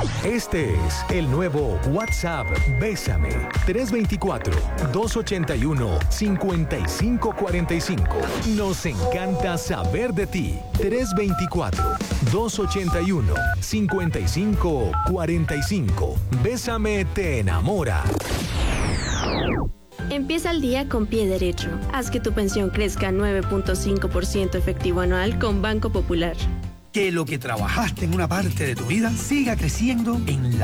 Este es el nuevo WhatsApp Bésame 324-281-5545. Nos encanta saber de ti. 324-281-5545. Bésame te enamora. Empieza el día con pie derecho. Haz que tu pensión crezca 9.5% efectivo anual con Banco Popular. Que lo que trabajaste en una parte de tu vida siga creciendo en la